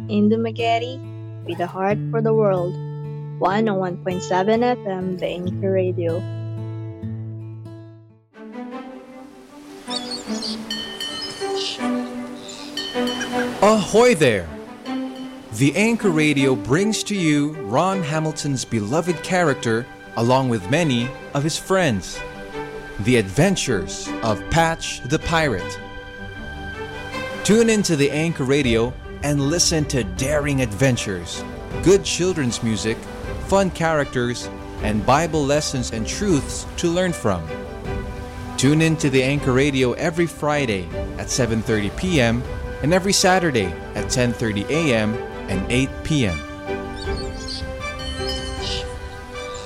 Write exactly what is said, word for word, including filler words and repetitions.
in Dumaguete with a heart for the world. one oh one point seven F M, The Anchor Radio. Ahoy there! The Anchor Radio brings to you Ron Hamilton's beloved character along with many of his friends. The Adventures of Patch the Pirate. Tune into the Anchor Radio and listen to daring adventures, good children's music, fun characters, and Bible lessons and truths to learn from. Tune in to the Anchor Radio every Friday at seven thirty p.m. and every Saturday at ten thirty a.m. and eight p.m.